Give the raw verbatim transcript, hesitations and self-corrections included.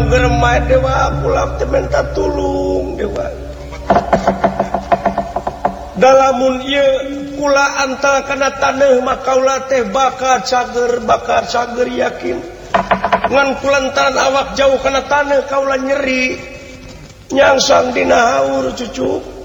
geremai dewa pulang minta tulung dewa dalamun ieu kula anta kana taneuh makaula teh bakar cager bakar cager yakin ngan kulantaran awak jauh kana taneuh kaula nyeri nyangsang dina haur cucu